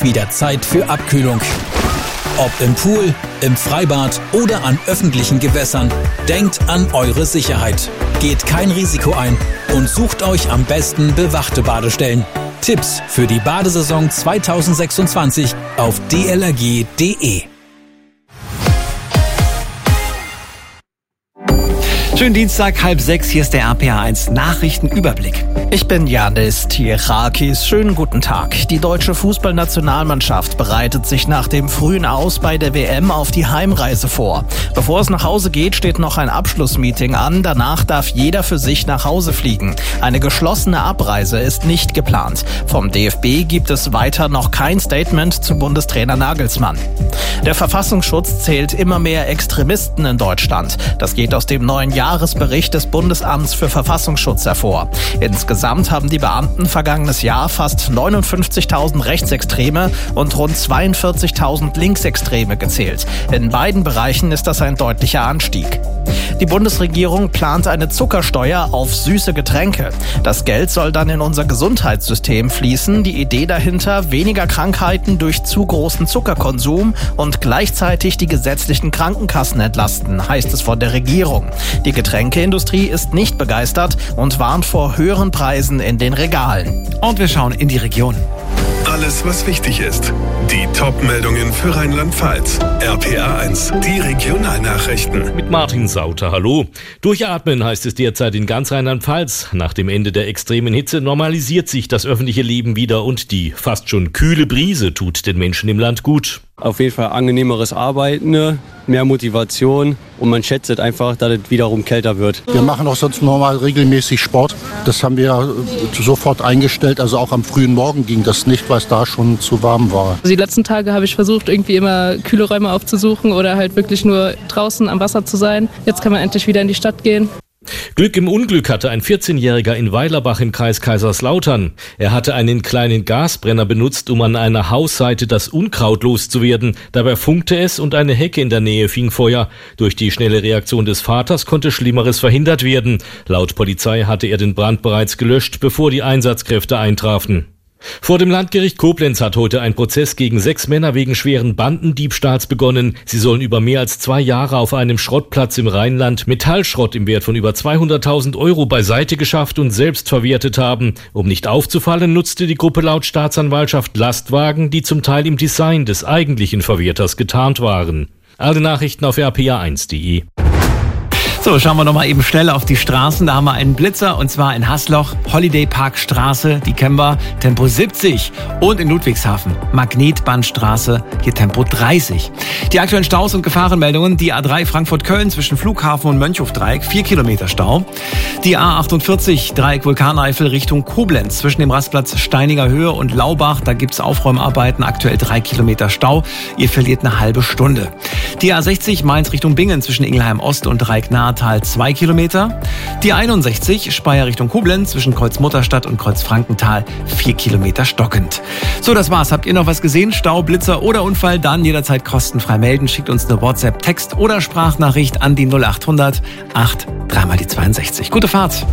wieder Zeit für Abkühlung. Ob im Pool, im Freibad oder an öffentlichen Gewässern, denkt an eure Sicherheit. Geht kein Risiko ein und sucht euch am besten bewachte Badestellen. Tipps für die Badesaison 2026 auf dlrg.de. Schönen Dienstag, 5:30, hier ist der RPA1 Nachrichtenüberblick. Ich bin Janis Tierakis. Schönen guten Tag. Die deutsche Fußballnationalmannschaft bereitet sich nach dem frühen Aus bei der WM auf die Heimreise vor. Bevor es nach Hause geht, steht noch ein Abschlussmeeting an. Danach darf jeder für sich nach Hause fliegen. Eine geschlossene Abreise ist nicht geplant. Vom DFB gibt es weiter noch kein Statement zu Bundestrainer Nagelsmann. Der Verfassungsschutz zählt immer mehr Extremisten in Deutschland. Das geht aus dem neuen Jahresbericht des Bundesamts für Verfassungsschutz hervor. Insgesamt haben die Beamten vergangenes Jahr fast 59.000 Rechtsextreme und rund 42.000 Linksextreme gezählt. In beiden Bereichen ist das ein deutlicher Anstieg. Die Bundesregierung plant eine Zuckersteuer auf süße Getränke. Das Geld soll dann in unser Gesundheitssystem fließen. Die Idee dahinter: weniger Krankheiten durch zu großen Zuckerkonsum und gleichzeitig die gesetzlichen Krankenkassen entlasten, heißt es von der Regierung. Die Getränkeindustrie ist nicht begeistert und warnt vor höheren Preisen in den Regalen. Und wir schauen in die Region. Alles, was wichtig ist. Die Top-Meldungen für Rheinland-Pfalz. RPA1, die Regionalnachrichten. Mit Martin Sauter, hallo. Durchatmen heißt es derzeit in ganz Rheinland-Pfalz. Nach dem Ende der extremen Hitze normalisiert sich das öffentliche Leben wieder und die fast schon kühle Brise tut den Menschen im Land gut. Auf jeden Fall angenehmeres Arbeiten, mehr Motivation und man schätzt einfach, dass es wiederum kälter wird. Wir machen auch sonst normal regelmäßig Sport. Das haben wir sofort eingestellt. Also auch am frühen Morgen ging das nicht, weil es da schon zu warm war. Die letzten Tage habe ich versucht, irgendwie immer kühle Räume aufzusuchen oder halt wirklich nur draußen am Wasser zu sein. Jetzt kann man endlich wieder in die Stadt gehen. Glück im Unglück hatte ein 14-Jähriger in Weilerbach im Kreis Kaiserslautern. Er hatte einen kleinen Gasbrenner benutzt, um an einer Hausseite das Unkraut loszuwerden. Dabei funkte es und eine Hecke in der Nähe fing Feuer. Durch die schnelle Reaktion des Vaters konnte Schlimmeres verhindert werden. Laut Polizei hatte er den Brand bereits gelöscht, bevor die Einsatzkräfte eintrafen. Vor dem Landgericht Koblenz hat heute ein Prozess gegen 6 Männer wegen schweren Bandendiebstahls begonnen. Sie sollen über mehr als 2 Jahre auf einem Schrottplatz im Rheinland Metallschrott im Wert von über 200.000 Euro beiseite geschafft und selbst verwertet haben. Um nicht aufzufallen, nutzte die Gruppe laut Staatsanwaltschaft Lastwagen, die zum Teil im Design des eigentlichen Verwerters getarnt waren. Alle Nachrichten auf rpa1.de. So, schauen wir nochmal eben schnell auf die Straßen. Da haben wir einen Blitzer und zwar in Hasloch, Holiday Park Straße, die kennen wir, Tempo 70. Und in Ludwigshafen, Magnetbahnstraße, hier Tempo 30. Die aktuellen Staus und Gefahrenmeldungen: die A3 Frankfurt-Köln zwischen Flughafen und Mönchhofdreieck, 4 Kilometer Stau. Die A48 Dreieck Vulkaneifel Richtung Koblenz zwischen dem Rastplatz Steininger Höhe und Laubach. Da gibt's Aufräumarbeiten, aktuell 3 Kilometer Stau. Ihr verliert eine halbe Stunde. Die A60 Mainz Richtung Bingen zwischen Ingelheim Ost und Dreieck-Nahe 2 Kilometer. Die 61 Speyer Richtung Koblenz zwischen Kreuzmutterstadt und Kreuzfrankenthal 4 Kilometer stockend. So, das war's. Habt ihr noch was gesehen? Stau, Blitzer oder Unfall? Dann jederzeit kostenfrei melden. Schickt uns eine WhatsApp, Text oder Sprachnachricht an die 0800 8 3 die 62. Gute Fahrt.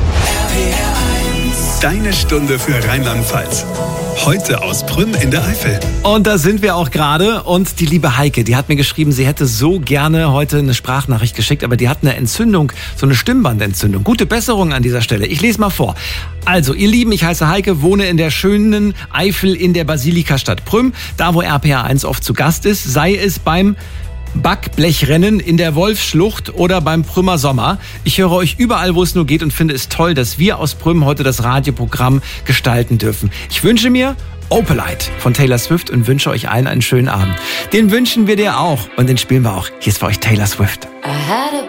Deine Stunde für Rheinland-Pfalz. Heute aus Prüm in der Eifel. Und da sind wir auch gerade. Und die liebe Heike, die hat mir geschrieben, sie hätte so gerne heute eine Sprachnachricht geschickt, aber die hat eine Entzündung, so eine Stimmbandentzündung. Gute Besserung an dieser Stelle. Ich lese mal vor. Also, ihr Lieben, ich heiße Heike, wohne in der schönen Eifel in der Basilikastadt Prüm, da wo RPA1 oft zu Gast ist, sei es beim Backblechrennen in der Wolfsschlucht oder beim Prümer Sommer. Ich höre euch überall, wo es nur geht und finde es toll, dass wir aus Prüm heute das Radioprogramm gestalten dürfen. Ich wünsche mir Opalite von Taylor Swift und wünsche euch allen einen schönen Abend. Den wünschen wir dir auch und den spielen wir auch. Hier ist für euch Taylor Swift.